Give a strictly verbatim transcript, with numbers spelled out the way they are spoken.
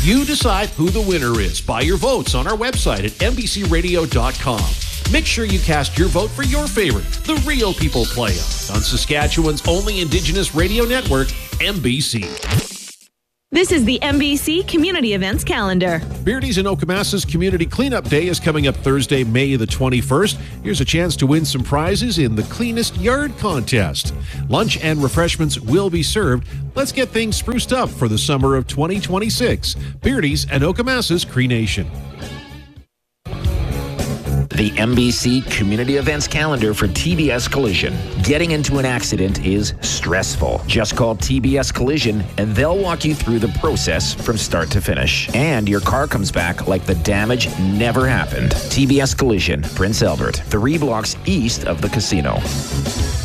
You decide who the winner is. Buy your votes on our website at N B C radio dot com. Make sure you cast your vote for your favorite, the Real People Play-Off, on Saskatchewan's only Indigenous radio network, N B C. This is the N B C Community Events Calendar. Beardy's in Okemasa's Community Cleanup Day is coming up Thursday, May the twenty-first. Here's a chance to win some prizes in the Cleanest Yard Contest. Lunch and refreshments will be served. Let's get things spruced up for the summer of twenty twenty-six. Beardy's and Okemasa's Cree Nation. The N B C Community Events Calendar for T B S Collision. Getting into an accident is stressful. Just call T B S Collision and they'll walk you through the process from start to finish. And your car comes back like the damage never happened. T B S Collision, Prince Albert, three blocks east of the casino.